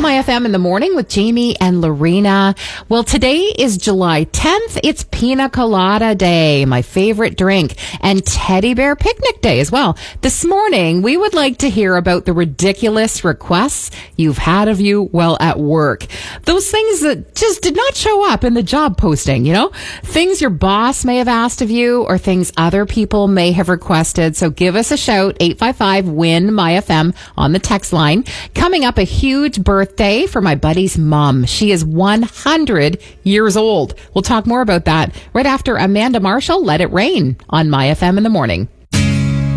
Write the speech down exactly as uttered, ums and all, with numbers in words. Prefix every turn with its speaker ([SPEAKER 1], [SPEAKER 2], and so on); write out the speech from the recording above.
[SPEAKER 1] My F M in the morning with Jamie and Lorena. Well, today is July tenth. It's Pina Colada Day, my favorite drink, and Teddy Bear Picnic Day as well. This morning, we would like to hear about the ridiculous requests you've had of you while at work. Those things that just did not show up in the job posting, you know? Things your boss may have asked of you or things other people may have requested. So give us a shout, eight five five, W I N, My F M on the text line. Coming up, a huge birthday for my buddy's mom. She is one hundred years old. We'll talk more about that right after Amanda Marshall, Let It Rain on My F M in the morning.